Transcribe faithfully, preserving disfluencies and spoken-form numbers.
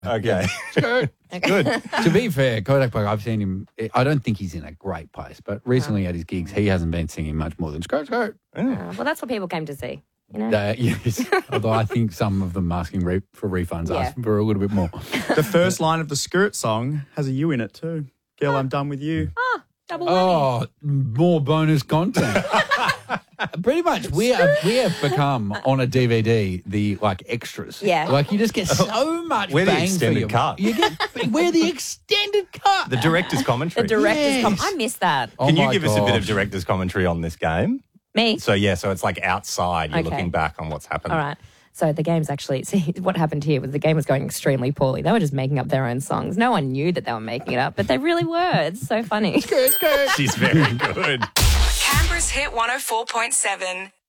Okay. Good. Good. To be fair, Kodak Black, I've seen him. I don't think he's in a great place, but recently at his gigs, he hasn't been singing much more than skirt, skirt. Uh, well, that's what people came to see. You know? Uh, yes, although I think some of them asking re- for refunds, Yeah. asking for a little bit more. The first line of the Skirt song has a you in it too. Girl, I'm done with you. Ah, double whammy. Oh, more bonus content. Pretty much, we have we have become on a D V D the like extras. Yeah. like you just get so much. We're the bang extended for your, cut. You get we're the extended cut. The director's commentary. The director's Yes. com- I missed that. Oh Can you my give us a bit of gosh. director's commentary on this game? Me? So, yeah, so it's like outside. You're Okay. looking back on what's happened. All right. So the game's actually, see, what happened here was the game was going extremely poorly. They were just making up their own songs. No one knew that they were making it up, but they really were. It's so funny. She's very good. Canberra's Hit one oh four point seven.